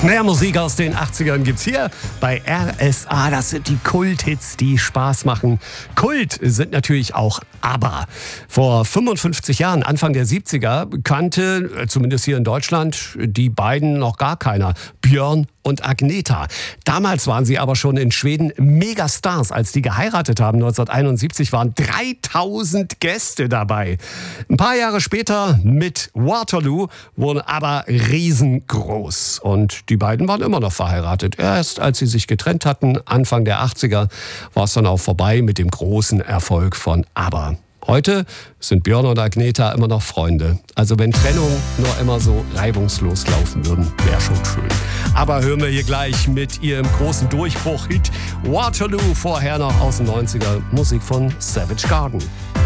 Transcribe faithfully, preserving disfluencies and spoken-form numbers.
Mehr Musik aus den achtzigern gibt's hier bei R S A. Das sind die Kulthits, die Spaß machen. Kult sind natürlich auch ABBA. Vor fünfundfünfzig Jahren, Anfang der siebziger, kannte, zumindest hier in Deutschland, die beiden noch gar keiner. Björn und Agneta. Damals waren sie aber schon in Schweden Megastars. Als die geheiratet haben, neunzehnhunderteinundsiebzig, waren dreitausend Gäste dabei. Ein paar Jahre später mit Waterloo wurden ABBA riesengroß. Und die beiden waren immer noch verheiratet. Erst als sie sich getrennt hatten, Anfang der achtziger, war es dann auch vorbei mit dem großen Erfolg von ABBA. Heute sind Björn und Agneta immer noch Freunde. Also wenn Trennungen nur immer so reibungslos laufen würden, wäre schon schön. Aber hören wir hier gleich mit ihrem großen Durchbruch-Hit Waterloo, vorher noch aus den neunziger, Musik von Savage Garden.